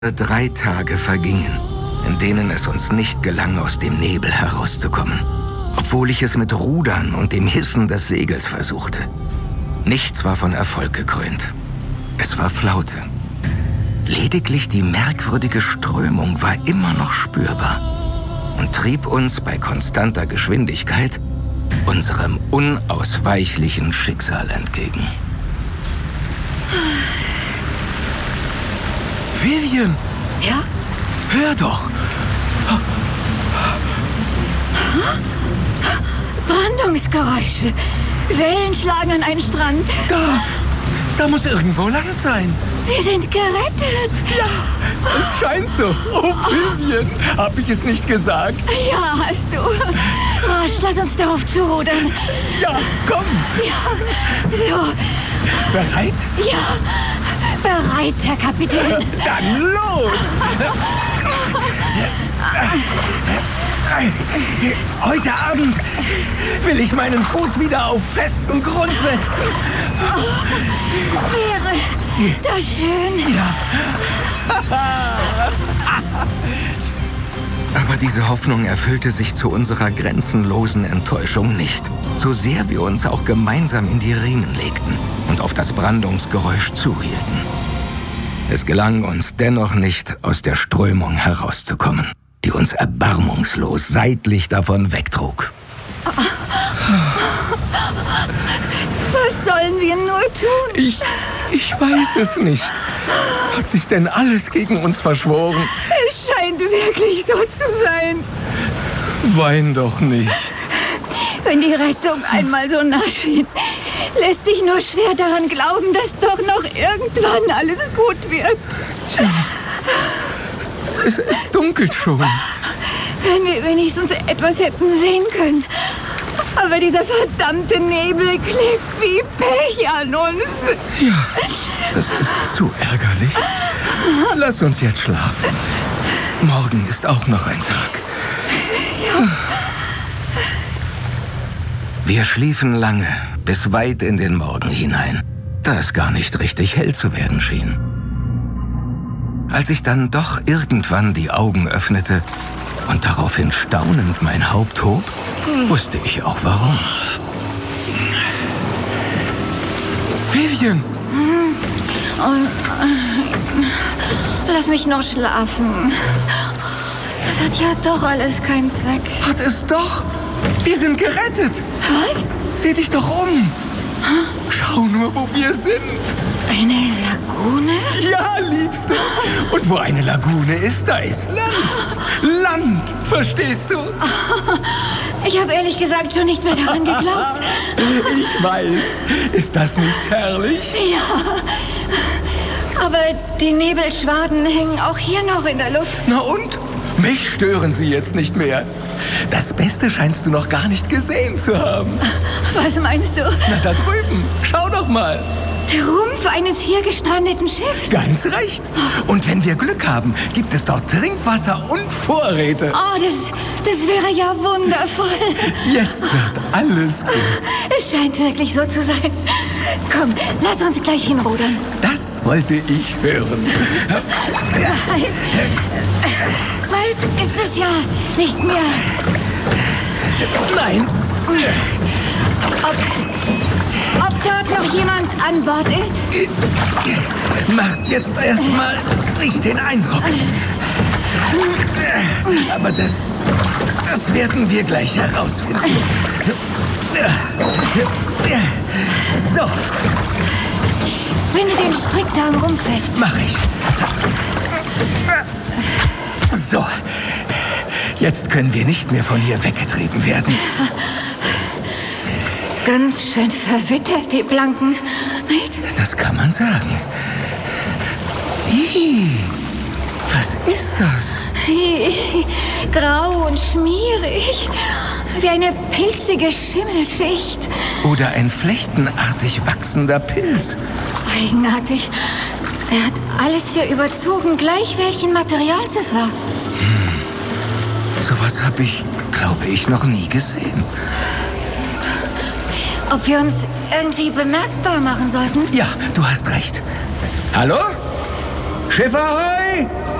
3 Tage vergingen, in denen es uns nicht gelang, aus dem Nebel herauszukommen, obwohl ich es mit Rudern und dem Hissen des Segels versuchte. Nichts war von Erfolg gekrönt. Es war Flaute. Lediglich die merkwürdige Strömung war immer noch spürbar und trieb uns bei konstanter Geschwindigkeit unserem unausweichlichen Schicksal entgegen. Vivian! Ja? Hör doch! Brandungsgeräusche. Wellen schlagen an einen Strand. Da muss irgendwo Land sein. Wir sind gerettet. Ja, es scheint so. Oh, Vivian, hab ich es nicht gesagt? Ja, hast du. Rasch, lass uns darauf zurudern. Ja, komm. Ja, so. Bereit? Ja, bereit, Herr Kapitän. Dann los! Heute Abend will ich meinen Fuß wieder auf festen Grund setzen. Wäre das schön. Ja. Aber diese Hoffnung erfüllte sich zu unserer grenzenlosen Enttäuschung nicht, so sehr wir uns auch gemeinsam in die Riemen legten und auf das Brandungsgeräusch zuhielten. Es gelang uns dennoch nicht, aus der Strömung herauszukommen, die uns erbarmungslos seitlich davon wegtrug. Was sollen wir nur tun? Ich weiß es nicht. Hat sich denn alles gegen uns verschworen? Es scheint wirklich so zu sein. Wein doch nicht. Wenn die Rettung einmal so nah schien, lässt sich nur schwer daran glauben, dass doch noch irgendwann alles gut wird. Tja, es dunkelt schon. Wenn wir wenigstens etwas hätten sehen können. Aber dieser verdammte Nebel klebt wie Pech an uns. Ja, das ist zu ärgerlich. Lass uns jetzt schlafen. Morgen ist auch noch ein Tag. Ja. Wir schliefen lange, bis weit in den Morgen hinein, da es gar nicht richtig hell zu werden schien. Als ich dann doch irgendwann die Augen öffnete und daraufhin staunend mein Haupt hob, wusste ich auch warum. Vivian! Lass mich noch schlafen. Das hat ja doch alles keinen Zweck. Hat es doch! Wir sind gerettet! Was? Sieh dich doch um! Schau nur, wo wir sind! Eine Lagune? Ja, Liebste! Und wo eine Lagune ist, da ist Land! Land! Verstehst du? Ich habe ehrlich gesagt schon nicht mehr daran geglaubt. Ich weiß. Ist das nicht herrlich? Ja. Aber die Nebelschwaden hängen auch hier noch in der Luft. Na und? Mich stören sie jetzt nicht mehr. Das Beste scheinst du noch gar nicht gesehen zu haben. Was meinst du? Na, da drüben. Schau doch mal. Der Rumpf eines hier gestrandeten Schiffs. Ganz recht. Und wenn wir Glück haben, gibt es dort Trinkwasser und Vorräte. Oh, das wäre ja wundervoll. Jetzt wird alles gut. Es scheint wirklich so zu sein. Komm, lass uns gleich hinrudern. Das wollte ich hören. Bald ist es ja nicht mehr. Nein. Ob dort noch jemand an Bord ist? Macht jetzt erstmal nicht den Eindruck. Aber das werden wir gleich herausfinden. So. Binde den Strick da am Rumpf fest. Mach ich. So. Jetzt können wir nicht mehr von hier weggetrieben werden. Ganz schön verwittert, die Planken. Nicht? Das kann man sagen. Was ist das? Grau und schmierig. Wie eine pilzige Schimmelschicht. Oder ein flechtenartig wachsender Pilz. Eigenartig. Er hat alles hier überzogen, gleich welchen Materials es war. Sowas habe ich, glaube ich, noch nie gesehen. Ob wir uns irgendwie bemerkbar machen sollten? Ja, du hast recht. Hallo? Schiff ahoi!